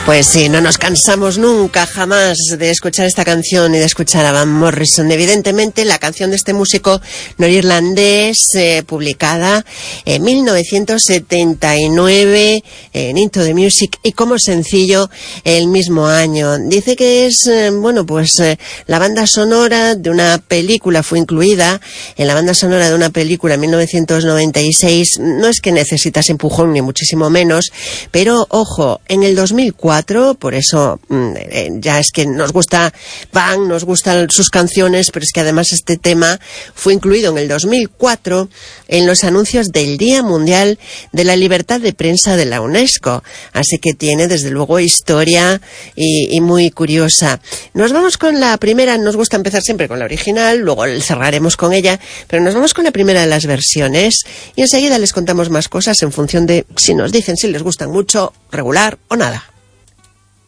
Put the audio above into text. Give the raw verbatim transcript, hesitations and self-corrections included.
Pues sí, no nos cansamos nunca, jamás, de escuchar esta canción y de escuchar a Van Morrison. Evidentemente, la canción de este músico norirlandés, eh, publicada en mil novecientos setenta y nueve en Into the Music y como sencillo el mismo año. Dice que es, eh, bueno, pues eh, la banda sonora de una película, fue incluida en la banda sonora de una película en mil novecientos noventa y seis. No es que necesitas empujón, ni muchísimo menos, pero ojo, en el dos mil cuatro, por eso eh, ya es que nos gusta Van, nos gustan sus canciones, pero es que además este tema fue incluido en el dos mil cuatro en los anuncios del Día Mundial de la Libertad de Prensa de la UNESCO, así que tiene desde luego historia y, y muy curiosa. Nos vamos con la primera, nos gusta empezar siempre con la original, luego cerraremos con ella, pero nos vamos con la primera de las versiones y enseguida les contamos más cosas en función de si nos dicen si les gustan mucho, regular o nada.